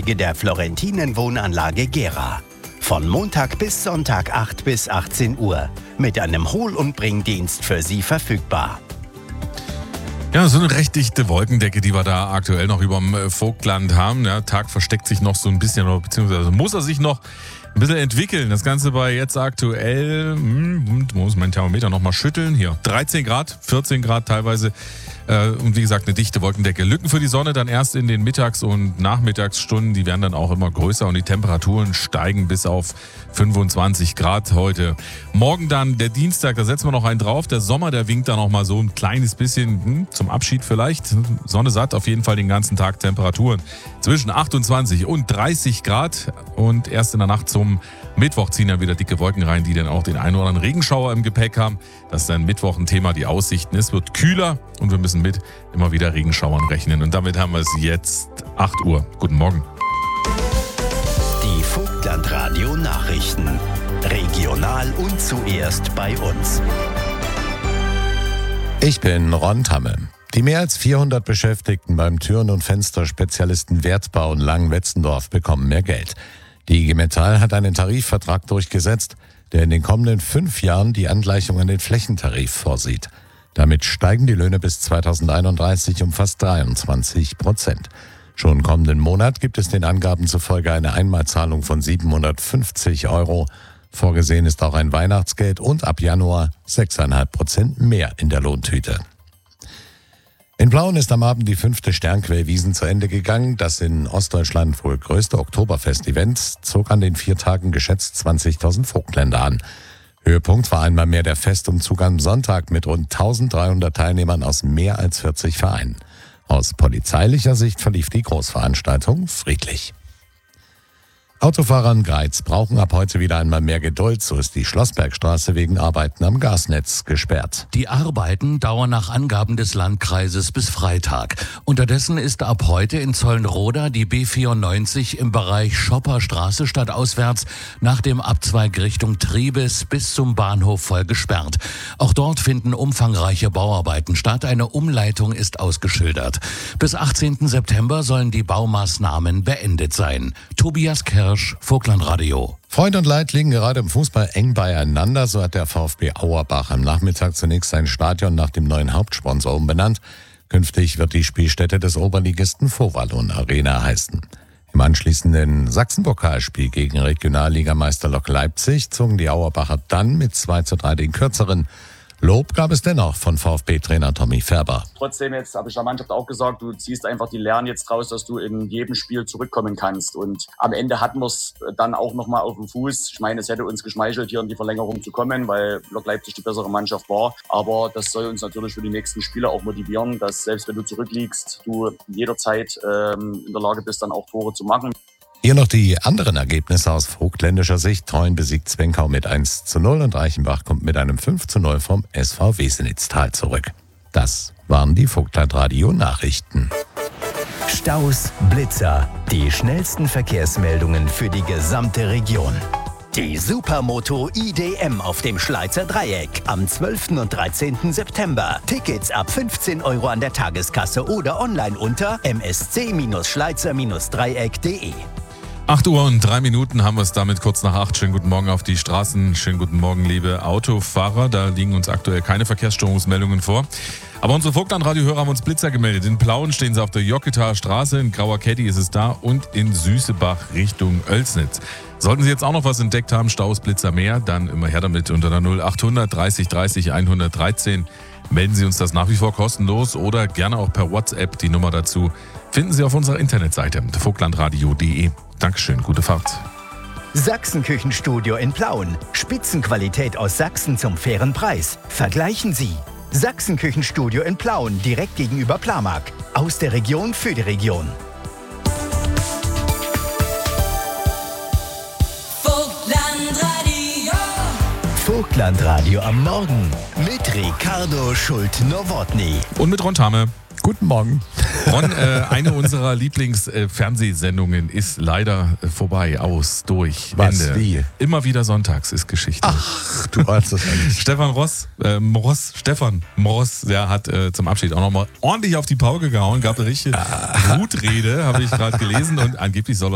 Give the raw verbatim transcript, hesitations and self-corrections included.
Fahrzeuge der Florentinen Wohnanlage Gera. Von Montag bis Sonntag acht bis achtzehn Uhr. Mit einem Hol- und Bringdienst für Sie verfügbar. Ja, so eine recht dichte Wolkendecke, die wir da aktuell noch über dem Vogtland haben. Der Tag versteckt sich noch so ein bisschen, beziehungsweise muss er sich noch ein bisschen entwickeln. Das Ganze bei jetzt aktuell, hm, muss mein Thermometer nochmal schütteln. Hier, dreizehn Grad, vierzehn Grad teilweise. Und wie gesagt, eine dichte Wolkendecke. Lücken für die Sonne dann erst in den Mittags- und Nachmittagsstunden. Die werden dann auch immer größer und die Temperaturen steigen bis auf fünfundzwanzig Grad heute. Morgen dann der Dienstag, da setzen wir noch einen drauf. Der Sommer, der winkt dann noch mal so ein kleines bisschen hm, zum Abschied vielleicht. Sonne satt, auf jeden Fall den ganzen Tag Temperaturen zwischen achtundzwanzig und dreißig Grad. Und erst in der Nacht zum Mittwoch ziehen dann wieder dicke Wolken rein, die dann auch den einen oder anderen Regenschauer im Gepäck haben. Das ist dann Mittwoch ein Thema, die Aussichten. Es wird kühler und wir müssen mit immer wieder Regenschauern rechnen. Und damit haben wir es jetzt acht Uhr. Guten Morgen. Die Vogtlandradio Nachrichten. Regional und zuerst bei uns. Ich bin Ron Tamme. Die mehr als vierhundert Beschäftigten beim Türen- und Fensterspezialisten Wertbau in Langenwetzendorf bekommen mehr Geld. Die I G Metall hat einen Tarifvertrag durchgesetzt, der in den kommenden fünf Jahren die Angleichung an den Flächentarif vorsieht. Damit steigen die Löhne bis zweitausendeinunddreißig um fast dreiundzwanzig Prozent. Schon kommenden Monat gibt es den Angaben zufolge eine Einmalzahlung von siebenhundertfünfzig Euro. Vorgesehen ist auch ein Weihnachtsgeld und ab Januar sechs Komma fünf Prozent mehr in der Lohntüte. In Plauen ist am Abend die fünfte Sternquellwiesen zu Ende gegangen. Das in Ostdeutschland wohl größte Oktoberfest-Event zog an den vier Tagen geschätzt zwanzigtausend Vogtländer an. Höhepunkt war einmal mehr der Festumzug am Sonntag mit rund eintausenddreihundert Teilnehmern aus mehr als vierzig Vereinen. Aus polizeilicher Sicht verlief die Großveranstaltung friedlich. Autofahrer in Greiz brauchen ab heute wieder einmal mehr Geduld. So ist die Schlossbergstraße wegen Arbeiten am Gasnetz gesperrt. Die Arbeiten dauern nach Angaben des Landkreises bis Freitag. Unterdessen ist ab heute in Zollenroda die B vierundneunzig im Bereich Schopperstraße stadtauswärts nach dem Abzweig Richtung Triebes bis zum Bahnhof voll gesperrt. Auch dort finden umfangreiche Bauarbeiten statt. Eine Umleitung ist ausgeschildert. Bis achtzehnten September sollen die Baumaßnahmen beendet sein. Tobias Kerr, Vogtlandradio. Freund und Leid liegen gerade im Fußball eng beieinander. So hat der VfB Auerbach am Nachmittag zunächst sein Stadion nach dem neuen Hauptsponsor umbenannt. Künftig wird die Spielstätte des Oberligisten Vorwallon Arena heißen. Im anschließenden Sachsenpokalspiel gegen Regionalligameister Lok Leipzig zogen die Auerbacher dann mit zwei zu drei den kürzeren. Lob gab es dennoch von VfB-Trainer Tommy Färber. Trotzdem, jetzt habe ich der Mannschaft auch gesagt, du ziehst einfach die Lehren jetzt raus, dass du in jedem Spiel zurückkommen kannst. Und am Ende hatten wir es dann auch nochmal auf dem Fuß. Ich meine, es hätte uns geschmeichelt, hier in die Verlängerung zu kommen, weil Lok Leipzig die bessere Mannschaft war. Aber das soll uns natürlich für die nächsten Spiele auch motivieren, dass selbst wenn du zurückliegst, du jederzeit ähm, in der Lage bist, dann auch Tore zu machen. Hier noch die anderen Ergebnisse aus vogtländischer Sicht. Treuen besiegt Zwenkau mit eins zu null und Reichenbach kommt mit einem fünf zu null vom S V Wesenitztal zurück. Das waren die Vogtlandradio-Nachrichten. Staus, Blitzer, die schnellsten Verkehrsmeldungen für die gesamte Region. Die Supermoto I D M auf dem Schleizer Dreieck am zwölften und dreizehnten September. Tickets ab fünfzehn Euro an der Tageskasse oder online unter m s c schleizer dreieck punkt de. acht Uhr und drei Minuten haben wir es damit kurz nach acht. Schönen guten Morgen auf die Straßen. Schönen guten Morgen, liebe Autofahrer. Da liegen uns aktuell keine Verkehrsstörungsmeldungen vor. Aber unsere Vogtlandradio-Hörer haben uns Blitzer gemeldet. In Plauen stehen sie auf der Jocketaer Straße, in Grauer Caddy ist es da und in Süßebach Richtung Oelsnitz. Sollten Sie jetzt auch noch was entdeckt haben, Staus, Blitzer mehr, dann immer her damit unter der null achthundert dreißig dreißig hundertdreizehn. Melden Sie uns das nach wie vor kostenlos oder gerne auch per WhatsApp. Die Nummer dazu finden Sie auf unserer Internetseite vogtlandradio punkt de. Dankeschön, gute Fahrt. Sachsenküchenstudio in Plauen. Spitzenqualität aus Sachsen zum fairen Preis. Vergleichen Sie. Sachsenküchenstudio in Plauen, direkt gegenüber Plamark. Aus der Region für die Region. Vogtlandradio. Vogtlandradio am Morgen mit Ricardo Schult-Nowotny. Und mit Ron Tamme. Guten Morgen. Ron, äh, eine unserer Lieblingsfernsehsendungen äh, ist leider äh, vorbei, aus, durch, Was, Ende. wie? Immer wieder sonntags ist Geschichte. Ach, du ahnst das eigentlich. Stefan Ross, äh, Moross, Stefan Moross, der hat äh, zum Abschied auch nochmal ordentlich auf die Pauke gehauen, gab eine richtige Wutrede, habe ich gerade gelesen und angeblich soll